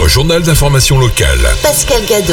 journal d'information locale. Pascal Gadot.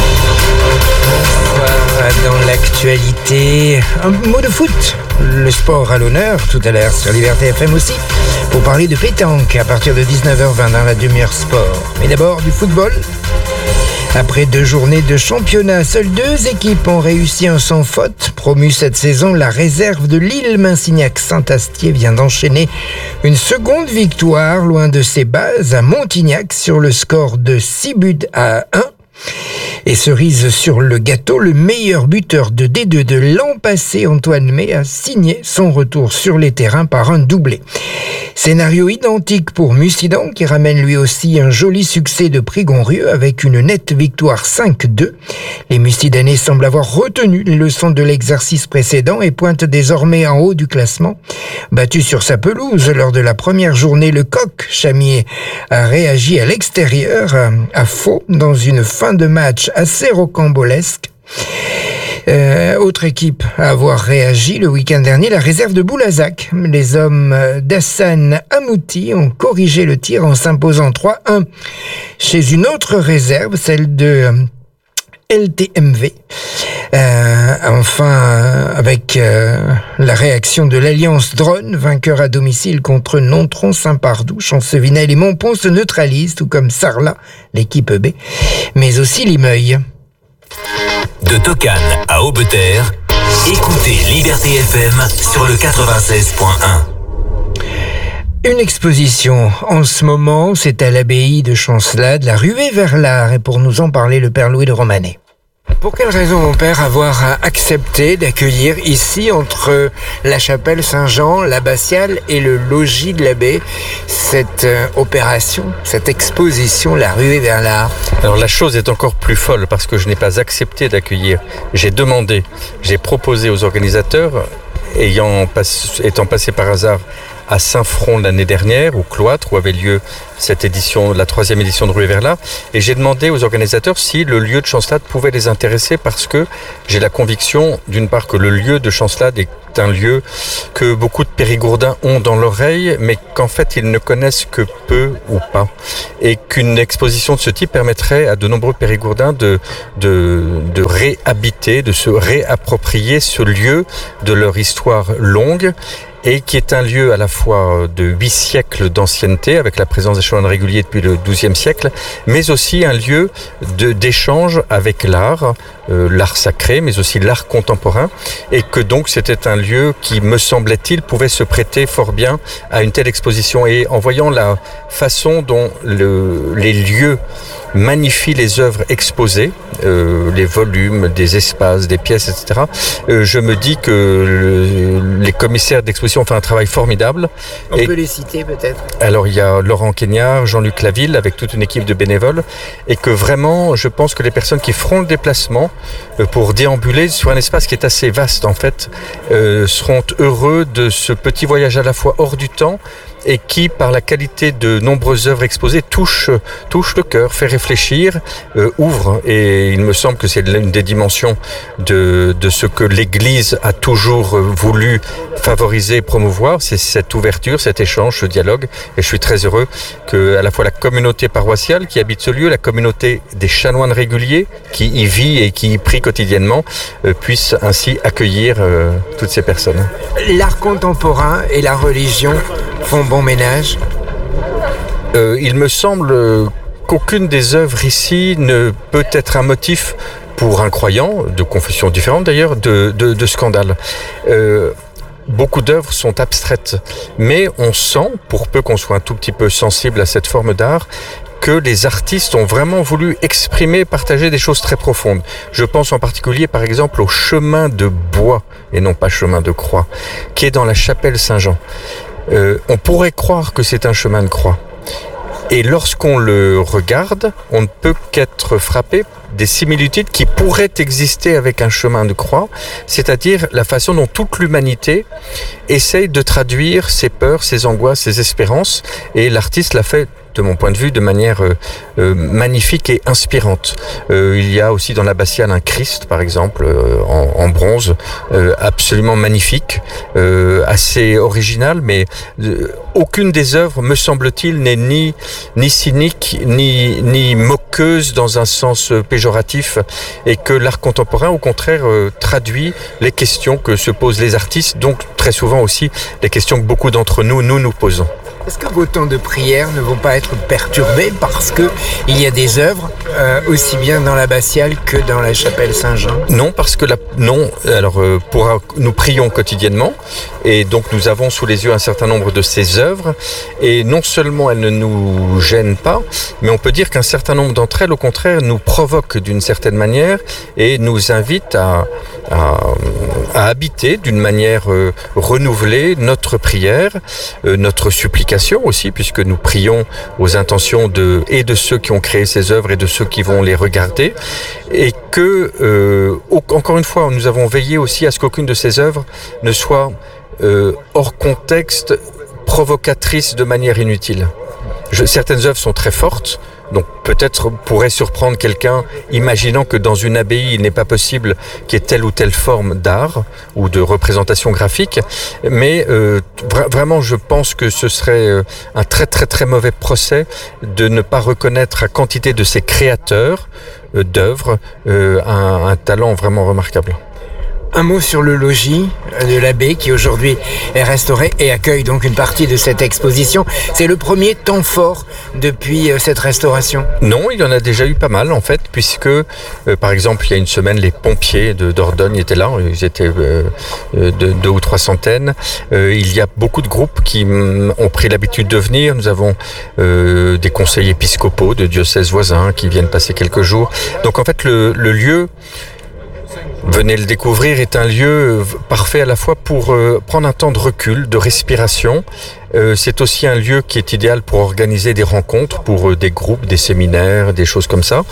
Bonsoir. Dans l'actualité, un mot de foot. Le sport à l'honneur tout à l'heure sur Liberté FM aussi, pour parler de pétanque à partir de 19h20 dans la demi-heure sport. Mais d'abord du football. Après 2 journées de championnat, seules 2 équipes ont réussi un sans faute. Promue cette saison, la réserve de Lille-Massignac-Saint-Astier vient d'enchaîner une seconde victoire loin de ses bases à Montignac sur le score de 6-1. Et cerise sur le gâteau, le meilleur buteur de D2 de l'an passé, Antoine May, a signé son retour sur les terrains par un doublé. Scénario identique pour Mussidan, qui ramène lui aussi un joli succès de Prigonrieux avec une nette victoire 5-2. Les Mussidanais semblent avoir retenu les leçons de l'exercice précédent et pointent désormais en haut du classement. Battu sur sa pelouse lors de la première journée, le Coq Chamier a réagi à l'extérieur, à Faux, dans une fin de match assez rocambolesque. Autre équipe à avoir réagi le week-end dernier, la réserve de Boulazac. Les hommes d'Hassan Amouti ont corrigé le tir en s'imposant 3-1 chez une autre réserve, celle de LTMV. Avec la réaction de l'Alliance Drone, vainqueur à domicile contre Nontron, Saint-Pardoux, Chancevinel et Montpont se neutralisent, tout comme Sarlat, l'équipe B, mais aussi Limeuil. De Tocane à Aubeterre, écoutez Liberté FM sur le 96.1. Une exposition en ce moment, c'est à l'abbaye de Chancelade, la ruée vers l'art, et pour nous en parler, le père Louis de Romanet. Pour quelle raison, mon père, avoir accepté d'accueillir ici, entre la chapelle Saint-Jean, l'abbatiale et le logis de l'abbé, cette opération, cette exposition, la ruée vers l'art? Alors la chose est encore plus folle parce que je n'ai pas accepté d'accueillir. J'ai demandé, j'ai proposé aux organisateurs, étant passé par hasard à Saint-Front l'année dernière, au Cloître, où avait lieu cette édition, la 3e édition de Ruée vers l'art, et j'ai demandé aux organisateurs si le lieu de Chancelade pouvait les intéresser, parce que j'ai la conviction, d'une part, que le lieu de Chancelade est un lieu que beaucoup de Périgourdins ont dans l'oreille, mais qu'en fait ils ne connaissent que peu ou pas, et qu'une exposition de ce type permettrait à de nombreux Périgourdins de réhabiter, de se réapproprier ce lieu de leur histoire longue, et qui est un lieu à la fois de 8 siècles d'ancienneté, avec la présence des chanoines réguliers depuis le XIIe siècle, mais aussi un lieu d'échange avec l'art sacré, mais aussi l'art contemporain, et que donc c'était un lieu qui, me semblait-il, pouvait se prêter fort bien à une telle exposition. Et en voyant la façon dont les lieux magnifient les œuvres exposées, les volumes, des espaces, des pièces, etc., je me dis que les commissaires d'exposition ont fait un travail formidable. On peut les citer peut-être? Alors il y a Laurent Quégnard, Jean-Luc Laville, avec toute une équipe de bénévoles, et que vraiment, je pense que les personnes qui feront le déplacement pour déambuler sur un espace qui est assez vaste en fait, seront heureux de ce petit voyage à la fois hors du temps, et qui, par la qualité de nombreuses œuvres exposées, touche le cœur, fait réfléchir, ouvre. Et il me semble que c'est une des dimensions de ce que l'Église a toujours voulu favoriser et promouvoir, c'est cette ouverture, cet échange, ce dialogue. Et je suis très heureux que à la fois la communauté paroissiale qui habite ce lieu, la communauté des chanoines réguliers qui y vit et qui y prie quotidiennement, puisse ainsi accueillir toutes ces personnes. L'art contemporain et la religion font bon ménage? Il me semble qu'aucune des œuvres ici ne peut être un motif pour un croyant, de confession différente d'ailleurs, de scandale. Beaucoup d'œuvres sont abstraites, mais on sent, pour peu qu'on soit un tout petit peu sensible à cette forme d'art, que les artistes ont vraiment voulu exprimer, partager des choses très profondes. Je pense en particulier, par exemple, au chemin de bois, et non pas chemin de croix, qui est dans la chapelle Saint-Jean. On pourrait croire que c'est un chemin de croix. Et lorsqu'on le regarde, on ne peut qu'être frappé des similitudes qui pourraient exister avec un chemin de croix, c'est-à-dire la façon dont toute l'humanité essaye de traduire ses peurs, ses angoisses, ses espérances, et l'artiste l'a fait de mon point de vue, de manière magnifique et inspirante. Il y a aussi dans l'abbatiale un Christ, par exemple, en bronze, absolument magnifique, assez original, mais aucune des œuvres, me semble-t-il, n'est ni cynique, ni moqueuse dans un sens péjoratif, et que l'art contemporain, au contraire, traduit les questions que se posent les artistes, donc très souvent aussi les questions que beaucoup d'entre nous posons. Est-ce que vos temps de prière ne vont pas être perturbés parce que il y a des œuvres aussi bien dans l'abbatiale que dans la chapelle Saint-Jean? Non, parce que nous prions quotidiennement, et donc nous avons sous les yeux un certain nombre de ces œuvres, et non seulement elles ne nous gênent pas, mais on peut dire qu'un certain nombre d'entre elles, au contraire, nous provoquent d'une certaine manière et nous invitent à habiter d'une manière renouvelée notre prière, notre supplication aussi, puisque nous prions aux intentions de ceux qui ont créé ces œuvres et de ceux qui vont les regarder, et que, encore une fois, nous avons veillé aussi à ce qu'aucune de ces œuvres ne soit hors contexte, provocatrice de manière inutile. Certaines œuvres sont très fortes, donc peut-être pourrait surprendre quelqu'un imaginant que dans une abbaye il n'est pas possible qu'il y ait telle ou telle forme d'art ou de représentation graphique, mais vraiment je pense que ce serait un très très très mauvais procès de ne pas reconnaître à quantité de ces créateurs d'œuvres un talent vraiment remarquable. Un mot sur le logis de l'abbé qui aujourd'hui est restauré et accueille donc une partie de cette exposition. C'est le premier temps fort depuis cette restauration? Non, il y en a déjà eu pas mal en fait, puisque par exemple il y a une semaine les pompiers de Dordogne étaient là, ils étaient de 2 ou 3 centaines. Il y a beaucoup de groupes qui ont pris l'habitude de venir. Nous avons des conseillers épiscopaux de diocèses voisins qui viennent passer quelques jours. Donc en fait le lieu, venez le découvrir, est un lieu parfait à la fois pour prendre un temps de recul, de respiration. C'est aussi un lieu qui est idéal pour organiser des rencontres, pour des groupes, des séminaires, des choses comme ça.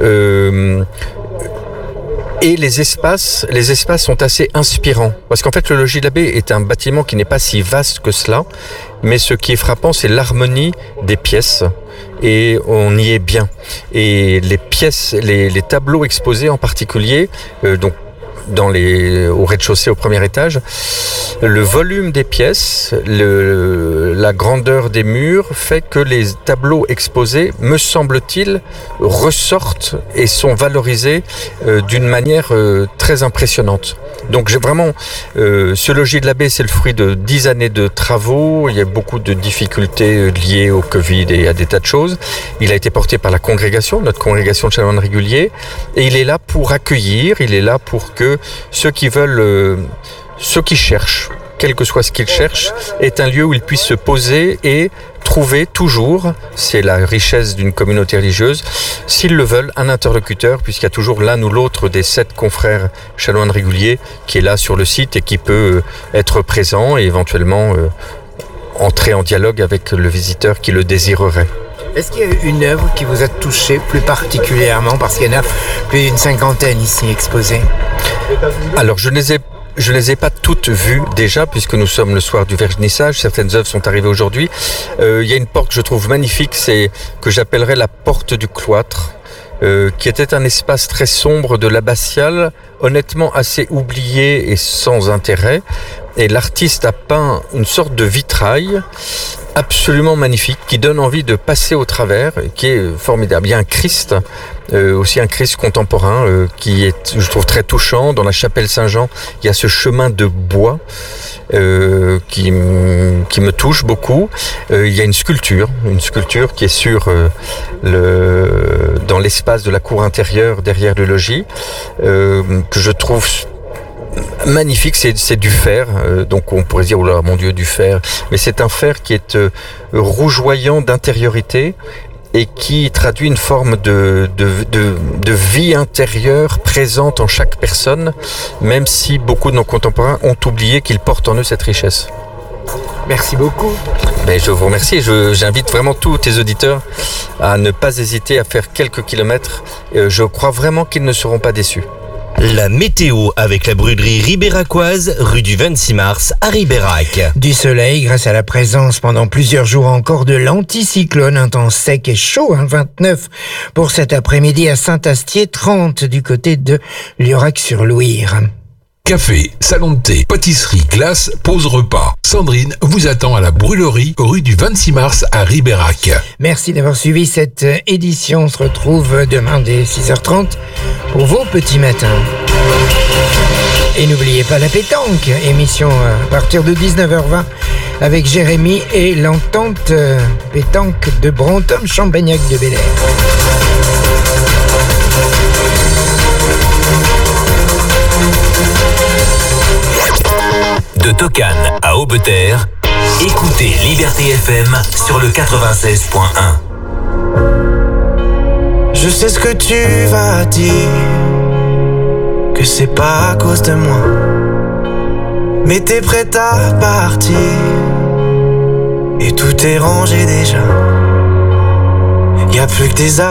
Et les espaces sont assez inspirants. Parce qu'en fait, le logis de l'abbé est un bâtiment qui n'est pas si vaste que cela. Mais ce qui est frappant, c'est l'harmonie des pièces. Et on y est bien. Et les pièces, les tableaux exposés en particulier, donc au rez-de-chaussée, au premier étage, le volume des pièces, la grandeur des murs fait que les tableaux exposés, me semble-t-il, ressortent et sont valorisés d'une manière très impressionnante. Donc ce logis de l'abbé, c'est le fruit de 10 années de travaux. Il y a beaucoup de difficultés liées au Covid et à des tas de choses. Il a été porté par la congrégation, notre congrégation de chanoines réguliers, et il est là pour accueillir, il est là pour que ceux qui cherchent, quel que soit ce qu'ils cherchent, est un lieu où ils puissent se poser et trouver toujours, c'est la richesse d'une communauté religieuse, s'ils le veulent, un interlocuteur, puisqu'il y a toujours l'un ou l'autre des 7 confrères chanoines réguliers qui est là sur le site et qui peut être présent et éventuellement entrer en dialogue avec le visiteur qui le désirerait. Est-ce qu'il y a une œuvre qui vous a touché plus particulièrement, parce qu'il y en a plus d'une 50aine ici exposées? Alors je ne les ai pas toutes vues déjà, puisque nous sommes le soir du vernissage. Certaines œuvres sont arrivées aujourd'hui. Il y a une porte que je trouve magnifique, que j'appellerais la porte du cloître, qui était un espace très sombre de l'abbatiale, honnêtement assez oublié et sans intérêt. Et l'artiste a peint une sorte de vitrail absolument magnifique, qui donne envie de passer au travers, qui est formidable. Il y a un Christ, aussi un Christ contemporain, qui est, je trouve, très touchant. Dans la chapelle Saint-Jean, il y a ce chemin de bois qui me touche beaucoup. Il y a une sculpture qui est dans l'espace de la cour intérieure derrière le logis, que je trouve magnifique. C'est du fer, donc on pourrait dire, oh là, mon Dieu, du fer, mais c'est un fer qui est rougeoyant d'intériorité et qui traduit une forme de vie intérieure présente en chaque personne, même si beaucoup de nos contemporains ont oublié qu'ils portent en eux cette richesse. Merci beaucoup. Mais je vous remercie. J'invite vraiment tous tes auditeurs à ne pas hésiter à faire quelques kilomètres. Je crois vraiment qu'ils ne seront pas déçus. La météo avec la brûlerie ribéracoise, rue du 26 mars à Ribérac. Du soleil grâce à la présence pendant plusieurs jours encore de l'anticyclone, un temps sec et chaud, 29 pour cet après-midi à Saint-Astier, 30 du côté de Liorac-sur-Louire. Café, salon de thé, pâtisserie, glace, pause repas. Sandrine vous attend à la brûlerie, rue du 26 mars à Ribérac. Merci d'avoir suivi cette édition. On se retrouve demain dès 6h30 pour vos petits matins. Et n'oubliez pas la pétanque, émission à partir de 19h20 avec Jérémy et l'entente pétanque de Brantôme-Champagnac de Bel-Air. De Tocane à Aubeterre, écoutez Liberté FM sur le 96.1. Je sais ce que tu vas dire, que c'est pas à cause de moi, mais t'es prête à partir, et tout est rangé déjà. Y a plus que des